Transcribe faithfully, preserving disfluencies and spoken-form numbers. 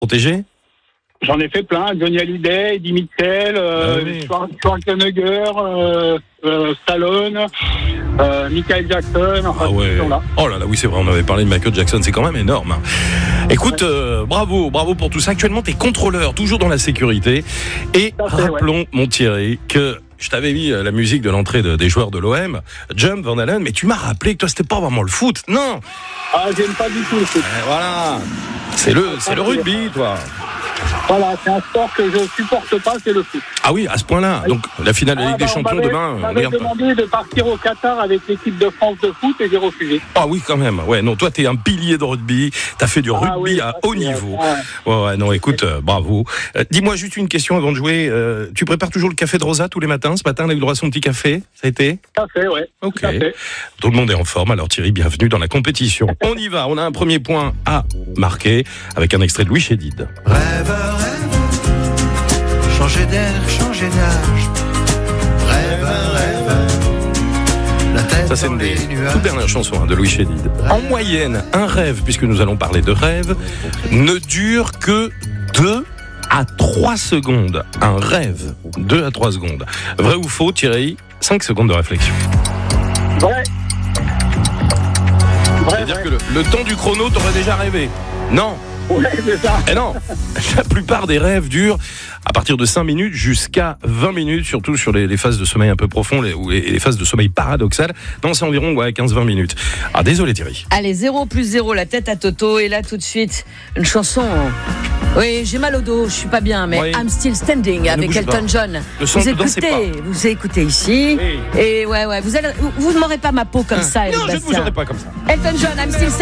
Protégé? J'en ai fait plein. Johnny Hallyday, Eddie Mitchell, euh, Ah oui. Schwar- Schwarzenegger, euh, euh, Stallone, euh, Michael Jackson. Enfin, Ah tous ouais. ces gens-là. Oh là là, oui, c'est vrai, on avait parlé de Michael Jackson, c'est quand même énorme. Écoute, euh, bravo, bravo pour tout ça. Actuellement, t'es contrôleur, toujours dans la sécurité. Et Tout à fait, rappelons, mon Thierry, que je t'avais mis euh, la musique de l'entrée de- des joueurs de l'O M, Jump, Van Halen, mais tu m'as rappelé que toi, c'était pas vraiment le foot. Non. Ah, j'aime pas du tout le foot. Eh, voilà. C'est le, c'est le rugby, toi. Voilà, c'est un sport que je supporte pas, c'est le foot. Ah oui, à ce point-là. Donc, la finale de la Ah, Ligue des bah, on Champions m'avait- demain, on on m'avait regarde pas. demandé de partir au Qatar avec l'équipe de France de foot et j'ai refusé. Ah oui, quand même. Ouais, non, toi, t'es un pilier de rugby. T'as fait du Ah rugby oui, à ça, haut c'est- niveau. ouais. Ouais, ouais, non, écoute, euh, bravo. Euh, dis-moi juste une question avant de jouer. Euh, tu prépares toujours le café de Rosa tous les matins? Ce matin, on a eu le droit à son petit café. Ça a été? Tout à fait, ouais. Ok. Tout à fait. Tout le monde est en forme. Alors Thierry, bienvenue dans la compétition. On y va. On a un premier point à marquer avec un extrait de Louis Chédid. Rêve, rêve, changer d'air, changer d'âge. Rêve, rêve, la tête Ça, c'est dans une des les nuages. toutes dernières chansons hein, de Louis Chédid. En moyenne, un rêve, puisque nous allons parler de rêve, ne dure que deux à trois secondes. Un rêve, deux à trois secondes. Vrai ou faux, Thierry? cinq secondes de réflexion. Vrai. Vrai, C'est-à-dire vrai. que le, le temps du chrono, t'aurais déjà rêvé. Non. Ouais, c'est ça. Eh non, la plupart des rêves durent à partir de cinq minutes jusqu'à vingt minutes, surtout sur les, les phases de sommeil un peu profond les, ou les, les phases de sommeil paradoxal. Non, c'est environ ouais, quinze à vingt minutes. Ah, désolé Thierry. Allez, zéro plus zéro, la tête à Toto. Et là, tout de suite, une chanson. Oui, j'ai mal au dos, je suis pas bien, mais Oui. I'm Still Standing avec bouge Elton pas. John. Le son, Vous ne dansez écoutez, vous écoutez ici. Oui. Et ouais, ouais, vous allez, vous ne m'aurez pas ma peau comme ça, Non, Eric je ne vous Bastien. aurais pas comme ça. Elton John, I'm Still Standing.